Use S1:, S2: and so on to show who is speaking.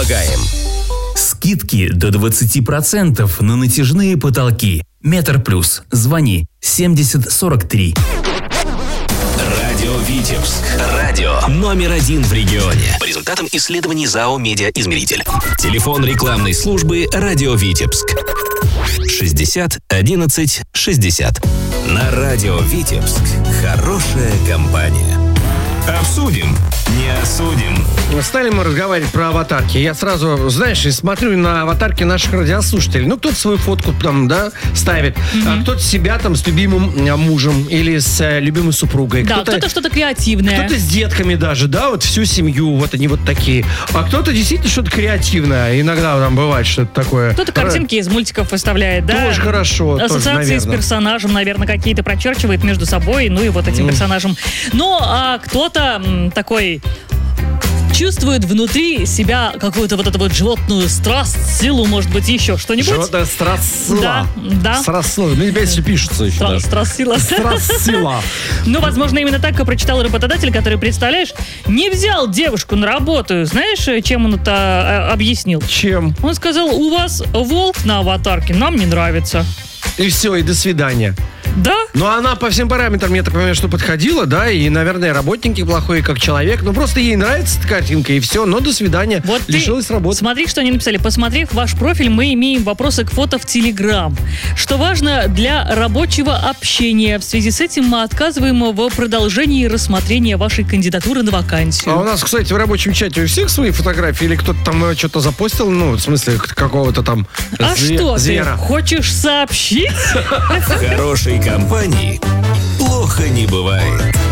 S1: помогаем. Скидки до 20% на натяжные потолки. Метр Плюс. Звони 7043.
S2: Радио Витебск. Радио номер 1 в регионе. По результатам исследований ЗАО «Медиаизмеритель». Телефон рекламной службы «Радио Витебск». 60 11 60. На Радио Витебск. Хорошая компания. Обсудим, не осудим.
S3: Стали мы разговаривать про аватарки. Я сразу, знаешь, смотрю на аватарки наших радиослушателей. Ну, кто-то свою фотку там, да, ставит, а кто-то себя там с любимым мужем или с любимой супругой.
S4: Да, кто-то что-то креативное.
S3: Кто-то с детками даже, да, вот всю семью, вот они вот такие. А кто-то действительно что-то креативное. Иногда там бывает что-то такое.
S4: Кто-то картинки из мультиков выставляет, да?
S3: Тоже хорошо.
S4: Ассоциации
S3: тоже,
S4: с персонажем, наверное, какие-то прочерчивает между собой, ну и вот этим персонажем. Ну, а кто-то такой чувствует внутри себя какую-то вот эту вот животную страсть, силу, может быть, еще что-нибудь.
S3: Животная страсть.
S4: Да.
S3: Страсть. Ну, если пишется еще. Да.
S4: Страсть-сила.
S3: Страсть-сила.
S4: Ну, возможно, именно так прочитал работодатель, который, представляешь, не взял девушку на работу. Знаешь, чем он это объяснил?
S3: Чем?
S4: Он сказал: у вас волк на аватарке, нам не нравится.
S3: И все, и до свидания.
S4: Да?
S3: Ну, она по всем параметрам, я так понимаю, что подходила, да, и, наверное, работник плохой, как человек. Ну, просто ей нравится эта картинка, и все, но до свидания.
S4: Вот
S3: лишилась работы.
S4: Смотри, что они написали. Посмотрев ваш профиль, мы имеем вопросы к фото в Телеграм. Что важно для рабочего общения. В связи с этим мы отказываем в продолжении рассмотрения вашей кандидатуры на вакансию.
S3: А у нас, кстати, в рабочем чате у всех свои фотографии, или кто-то там что-то запостил, ну, в смысле, какого-то там
S4: что,
S3: звера.
S4: Ты хочешь сообщить?
S2: В хорошей компании плохо не бывает.